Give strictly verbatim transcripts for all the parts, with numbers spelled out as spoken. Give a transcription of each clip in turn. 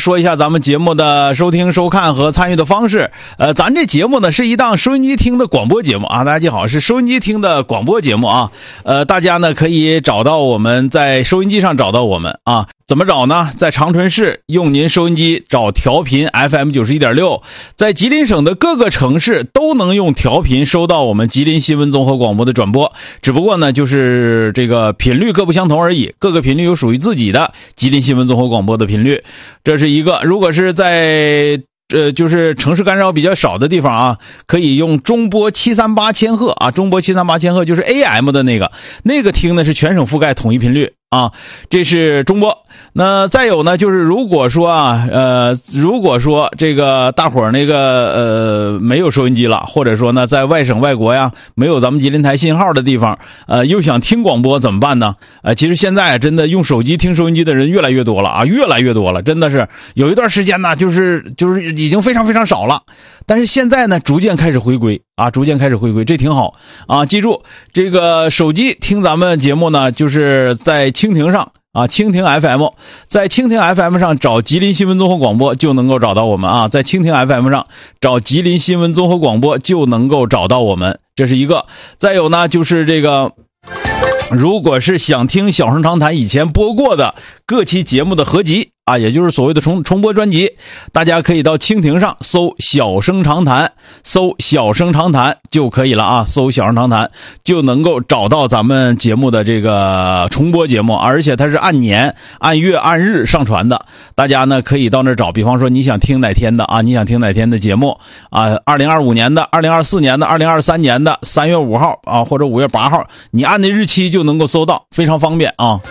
说一下咱们节目的收听、收看和参与的方式。呃，咱这节目呢是一档收音机听的广播节目啊，大家记好，是收音机听的广播节目啊。呃，大家呢可以找到我们，在收音机上找到我们啊。怎么找呢？在长春市用您收音机找调频 F M 九十一点六， 在吉林省的各个城市都能用调频收到我们吉林新闻综合广播的转播，只不过呢就是这个频率各不相同而已，各个频率有属于自己的吉林新闻综合广播的频率，这是一个。如果是在呃，就是城市干扰比较少的地方啊，可以用中波七三八千赫啊，中波七三八千赫就是 A M 的那个，那个听的是全省覆盖统一频率啊，这是中波。那再有呢，就是如果说啊，呃，如果说这个大伙儿那个呃没有收音机了，或者说呢在外省外国呀，没有咱们吉林台信号的地方，呃，又想听广播怎么办呢？呃，其实现在真的用手机听收音机的人越来越多了啊，越来越多了，真的是有一段时间呢，就是就是已经非常非常少了，但是现在呢，逐渐开始回归啊，逐渐开始回归，这挺好啊。记住，这个手机听咱们节目呢，就是在蜻蜓上。啊，蜻蜓 F M， 在蜻蜓 F M 上找吉林新闻综合广播就能够找到我们啊，在蜻蜓 F M 上找吉林新闻综合广播就能够找到我们，这是一个。再有呢，就是这个，如果是想听小声长谈以前播过的各期节目的合集啊，也就是所谓的重重播专辑，大家可以到蜻蜓上搜小声长谈，搜小声长谈就可以了啊，搜小声长谈就能够找到咱们节目的这个重播节目，而且它是按年、按月、按日上传的。大家呢可以到那儿找，比方说你想听哪天的啊，你想听哪天的节目啊，二零二五年的、二零二四年的、二零二三年的三月五号啊，或者五月八号，你按那日期就能够搜到，非常方便啊。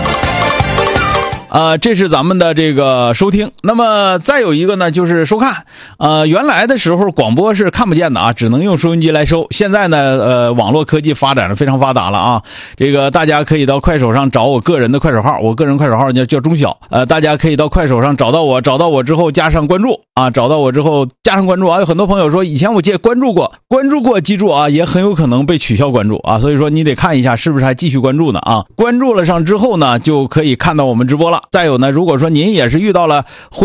呃，这是咱们的这个收听。那么再有一个呢，就是收看。呃，原来的时候广播是看不见的啊，只能用收音机来收。现在呢，呃，网络科技发展的非常发达了啊。这个大家可以到快手上找我个人的快手号，我个人快手号叫叫钟晓。呃，大家可以到快手上找到我，找到我之后加上关注啊，找到我之后加上关注啊。有很多朋友说以前我记得关注过，关注过，记住啊，也很有可能被取消关注啊。所以说你得看一下是不是还继续关注呢啊。关注了上之后呢，就可以看到我们直播了。再有呢，如果说您也是遇到了